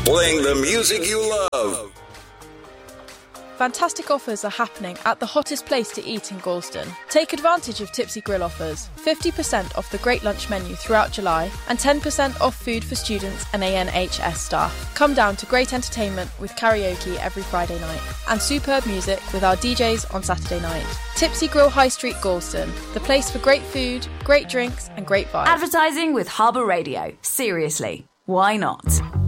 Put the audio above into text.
Playing the music you love. Fantastic offers are happening at the hottest place to eat in Galston. Take advantage of Tipsy Grill offers. 50% off the Great Lunch menu throughout July and 10% off food for students and ANHS staff. Come down to great entertainment with karaoke every Friday night and superb music with our DJs on Saturday night. Tipsy Grill High Street Galston, the place for great food, great drinks and great vibes. Advertising with Harbour Radio. Seriously, why not?